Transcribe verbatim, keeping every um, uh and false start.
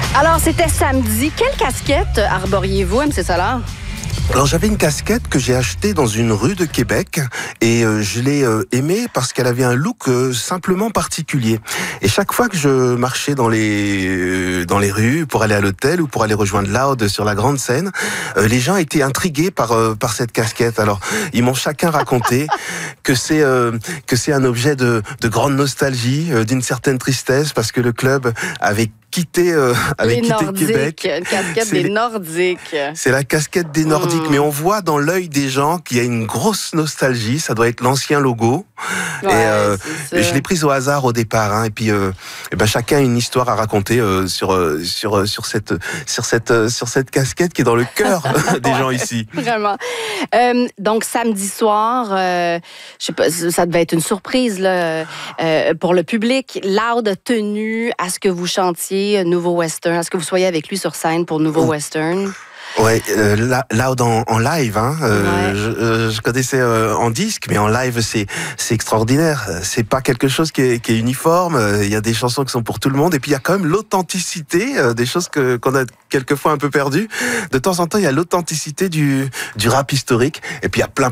Alors, c'était samedi. Quelle casquette arboriez-vous, M C Solar? Alors j'avais une casquette que j'ai achetée dans une rue de Québec et euh, je l'ai euh, aimée parce qu'elle avait un look euh, simplement particulier. Et chaque fois que je marchais dans les euh, dans les rues pour aller à l'hôtel ou pour aller rejoindre Loud sur la grande scène, euh, les gens étaient intrigués par euh, par cette casquette. Alors ils m'ont chacun raconté que c'est euh, que c'est un objet de de grande nostalgie, euh, d'une certaine tristesse parce que le club avait quitté euh, avait Les quitté Nordiques, Québec. une casquette C'est des les- Nordiques. C'est la casquette des Nordiques, Mm. mais on voit dans l'œil des gens qu'il y a une grosse nostalgie. Ça doit être l'ancien logo. Ouais, et euh, c'est ça. je l'ai prise au hasard au départ. Hein, et puis, euh, et ben chacun a une histoire à raconter euh, sur euh, sur euh, sur cette sur cette euh, sur cette casquette qui est dans le cœur des gens ici. Vraiment. Euh, donc, samedi soir, euh, je sais pas, ça devait être une surprise là, euh, pour le public. Loud a tenu à ce que vous chantiez Nouveau Western, à ce que vous soyez avec lui sur scène pour Nouveau Oh. Western. Ouais, euh, là, Loud en, en live, hein. Euh, Ouais. je, euh, je connaissais euh, en disque, mais en live c'est c'est extraordinaire. C'est pas quelque chose qui est, qui est uniforme. Euh, Il y a des chansons qui sont pour tout le monde, et puis il y a quand même l'authenticité, euh, des choses que qu'on a quelquefois un peu perdues. De temps en temps, il y a l'authenticité du du rap historique, et puis il y a plein